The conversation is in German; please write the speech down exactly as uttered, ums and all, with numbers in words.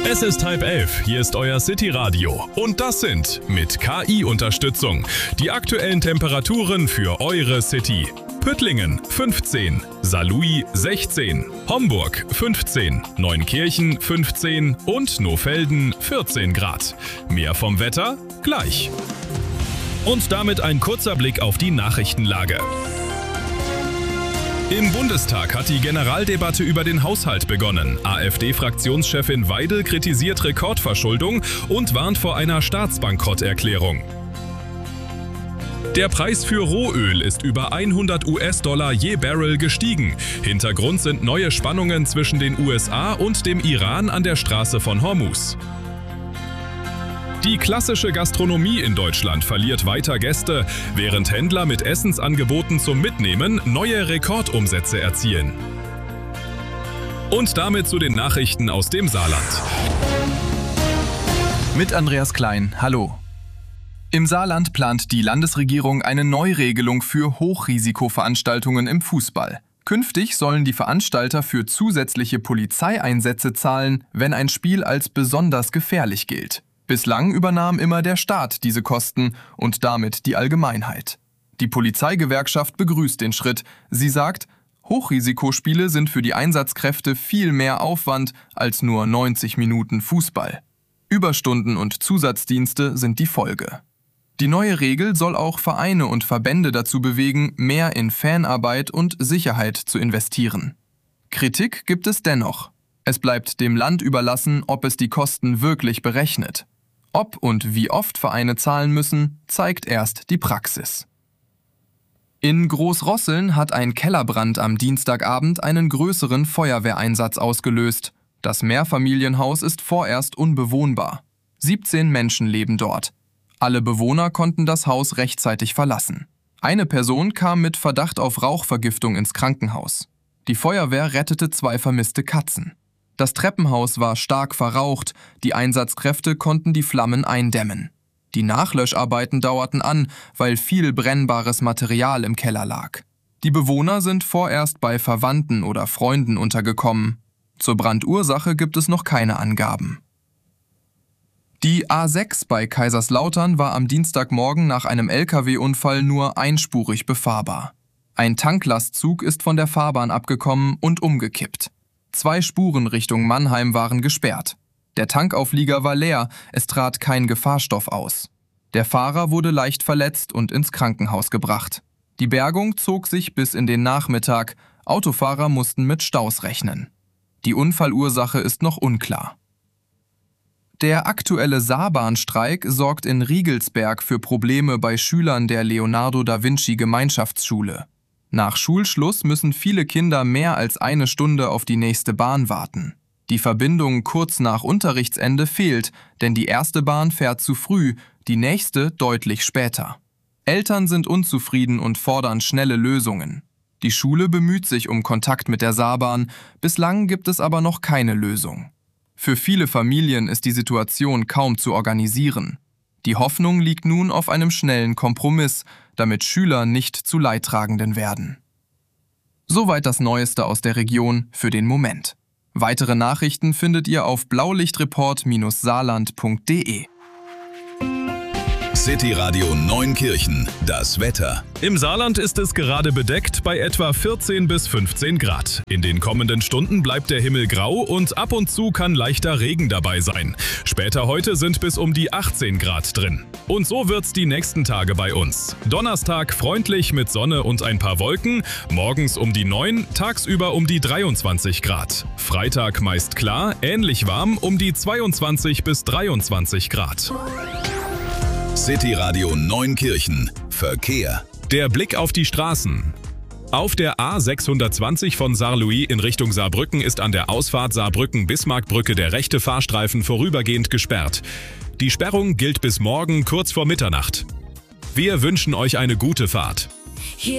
Es ist halb elf, hier ist euer City-Radio und das sind mit K I-Unterstützung die aktuellen Temperaturen für eure City. Püttlingen fünfzehn, Saarlouis sechzehn, Homburg fünfzehn, Neunkirchen fünfzehn und Nohfelden vierzehn Grad. Mehr vom Wetter gleich. Und damit ein kurzer Blick auf die Nachrichtenlage. Im Bundestag hat die Generaldebatte über den Haushalt begonnen. AfD-Fraktionschefin Weidel kritisiert Rekordverschuldung und warnt vor einer Staatsbankrotterklärung. Der Preis für Rohöl ist über hundert US-Dollar je Barrel gestiegen. Hintergrund sind neue Spannungen zwischen den U S A und dem Iran an der Straße von Hormuz. Die klassische Gastronomie in Deutschland verliert weiter Gäste, während Händler mit Essensangeboten zum Mitnehmen neue Rekordumsätze erzielen. Und damit zu den Nachrichten aus dem Saarland. Mit Andreas Klein, hallo. Im Saarland plant die Landesregierung eine Neuregelung für Hochrisikoveranstaltungen im Fußball. Künftig sollen die Veranstalter für zusätzliche Polizeieinsätze zahlen, wenn ein Spiel als besonders gefährlich gilt. Bislang übernahm immer der Staat diese Kosten und damit die Allgemeinheit. Die Polizeigewerkschaft begrüßt den Schritt. Sie sagt, Hochrisikospiele sind für die Einsatzkräfte viel mehr Aufwand als nur neunzig Minuten Fußball. Überstunden und Zusatzdienste sind die Folge. Die neue Regel soll auch Vereine und Verbände dazu bewegen, mehr in Fanarbeit und Sicherheit zu investieren. Kritik gibt es dennoch. Es bleibt dem Land überlassen, ob es die Kosten wirklich berechnet. Ob und wie oft Vereine zahlen müssen, zeigt erst die Praxis. In Großrosseln hat ein Kellerbrand am Dienstagabend einen größeren Feuerwehreinsatz ausgelöst. Das Mehrfamilienhaus ist vorerst unbewohnbar. siebzehn Menschen leben dort. Alle Bewohner konnten das Haus rechtzeitig verlassen. Eine Person kam mit Verdacht auf Rauchvergiftung ins Krankenhaus. Die Feuerwehr rettete zwei vermisste Katzen. Das Treppenhaus war stark verraucht, die Einsatzkräfte konnten die Flammen eindämmen. Die Nachlöscharbeiten dauerten an, weil viel brennbares Material im Keller lag. Die Bewohner sind vorerst bei Verwandten oder Freunden untergekommen. Zur Brandursache gibt es noch keine Angaben. Die A sechs bei Kaiserslautern war am Dienstagmorgen nach einem L K W-Unfall nur einspurig befahrbar. Ein Tanklastzug ist von der Fahrbahn abgekommen und umgekippt. Zwei Spuren Richtung Mannheim waren gesperrt. Der Tankauflieger war leer, es trat kein Gefahrstoff aus. Der Fahrer wurde leicht verletzt und ins Krankenhaus gebracht. Die Bergung zog sich bis in den Nachmittag. Autofahrer mussten mit Staus rechnen. Die Unfallursache ist noch unklar. Der aktuelle Saarbahnstreik sorgt in Riegelsberg für Probleme bei Schülern der Leonardo-da-Vinci-Gemeinschaftsschule. Nach Schulschluss müssen viele Kinder mehr als eine Stunde auf die nächste Bahn warten. Die Verbindung kurz nach Unterrichtsende fehlt, denn die erste Bahn fährt zu früh, die nächste deutlich später. Eltern sind unzufrieden und fordern schnelle Lösungen. Die Schule bemüht sich um Kontakt mit der Saarbahn, bislang gibt es aber noch keine Lösung. Für viele Familien ist die Situation kaum zu organisieren. Die Hoffnung liegt nun auf einem schnellen Kompromiss, damit Schüler nicht zu Leidtragenden werden. Soweit das Neueste aus der Region für den Moment. Weitere Nachrichten findet ihr auf blaulichtreport saarland punkt de. City Radio Neunkirchen, das Wetter. Im Saarland ist es gerade bedeckt bei etwa vierzehn bis fünfzehn Grad. In den kommenden Stunden bleibt der Himmel grau und ab und zu kann leichter Regen dabei sein. Später heute sind bis um die achtzehn Grad drin. Und so wird's die nächsten Tage bei uns. Donnerstag freundlich mit Sonne und ein paar Wolken, morgens um die neun, tagsüber um die dreiundzwanzig Grad. Freitag meist klar, ähnlich warm um die zweiundzwanzig bis dreiundzwanzig Grad. City Radio Neunkirchen. Verkehr. Der Blick auf die Straßen. Auf der A sechshundertzwanzig von Saarlouis in Richtung Saarbrücken ist an der Ausfahrt Saarbrücken-Bismarckbrücke der rechte Fahrstreifen vorübergehend gesperrt. Die Sperrung gilt bis morgen kurz vor Mitternacht. Wir wünschen euch eine gute Fahrt.